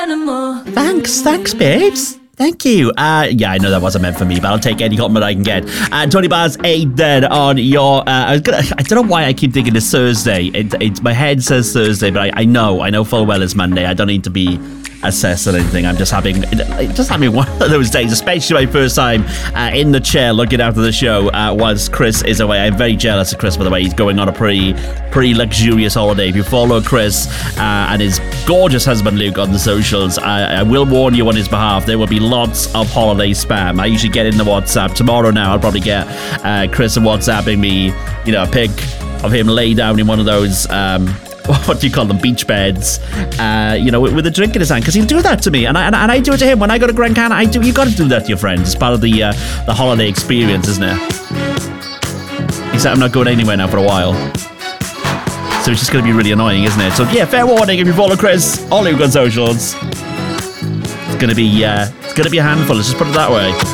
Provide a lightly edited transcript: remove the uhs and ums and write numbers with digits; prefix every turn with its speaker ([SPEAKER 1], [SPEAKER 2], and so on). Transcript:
[SPEAKER 1] Thanks, babes. Thank you. Yeah, I know that wasn't meant for me, but I'll take any compliment I can get. Tony Bars 8 then on your... I don't know why I keep thinking it's Thursday. It's my head says Thursday, but I know full well it's Monday. I don't need to be assessed or anything. I'm just having one of those days, especially my first time in the chair looking after the show whilst Chris is away. I'm very jealous of Chris, by the way. He's going on a pretty luxurious holiday. If you follow Chris and his gorgeous husband Luke on the socials, I will warn you on his behalf, there will be lots of holiday spam. I usually get in the WhatsApp. Tomorrow now I'll probably get Chris WhatsApping me, a pic of him laid down in one of those what do you call them, beach beds, with a drink in his hand, because he'll do that to me, and I do it to him when I go to Gran Canaria. You got to do that to your friends. It's part of the holiday experience, isn't it? Except I'm not going anywhere now for a while, so it's just going to be really annoying, isn't it? So yeah, fair warning, if you follow Chris or Luke on socials, it's going to be a handful, let's just put it that way.